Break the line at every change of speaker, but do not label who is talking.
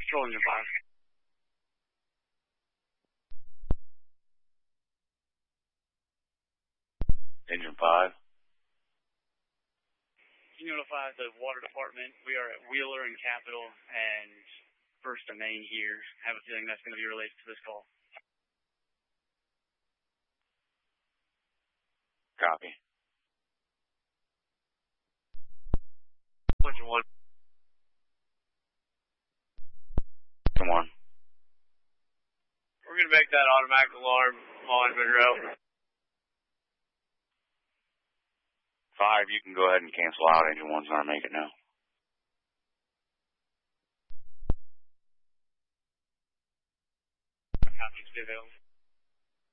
Control Engine 5.
Engine 5.
Can you notify the water department? We are at Wheeler and Capitol and First and Main here. I have a feeling that's going to be related to this call.
Copy.
Engine 1.
Come on.
We're going to make that automatic alarm on Monroe.
5, you can go ahead and cancel out. Engine 1's not making it now.
Copy, stay available.